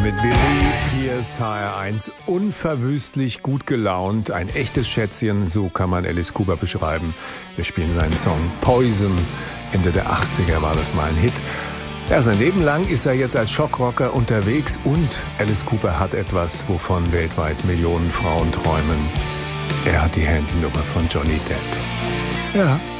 mit Believe, hier ist HR1, unverwüstlich gut gelaunt, ein echtes Schätzchen, so kann man Alice Cooper beschreiben. Wir spielen seinen Song Poison, Ende der 80er war das mal ein Hit. Ja, sein Leben lang ist er jetzt als Schockrocker unterwegs und Alice Cooper hat etwas, wovon weltweit Millionen Frauen träumen. Er hat die Handynummer von Johnny Depp. Ja.